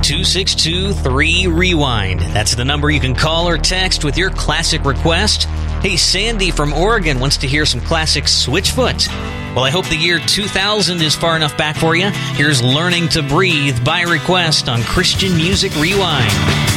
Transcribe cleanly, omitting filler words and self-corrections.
888-262-3REWIND. That's the number you can call or text with your classic request. Hey, Sandy from Oregon wants to hear some classic Switchfoot. Well, I hope the year 2000 is far enough back for you. Here's Learning to Breathe by request on Christian Music Rewind.